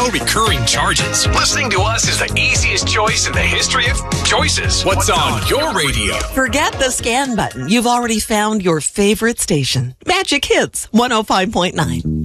no recurring charges. Listening to us is the easiest choice in the history of choices. What's on your radio? Forget the scan button. You've already found your favorite station. Magic Hits 105.9.